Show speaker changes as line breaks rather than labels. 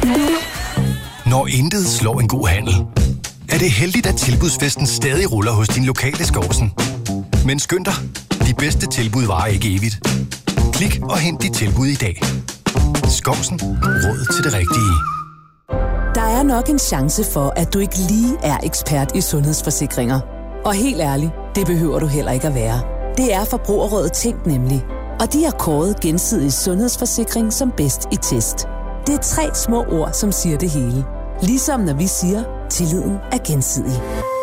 Når intet slår en god handel, er det heldigt, at tilbudsfesten stadig ruller hos din lokale Skovsen. Men skynd dig, de bedste tilbud varer ikke evigt. Klik og hent dit tilbud i dag. Skovsen. Råd til det rigtige.
Der er nok en chance for, at du ikke lige er ekspert i sundhedsforsikringer. Og helt ærligt, det behøver du heller ikke at være. Det er Forbrugerrådet Tænk nemlig. Og de har kåret Gensidig Sundhedsforsikring som bedst i test. Det er 3 små ord, som siger det hele. Ligesom når vi siger, tilliden er gensidig.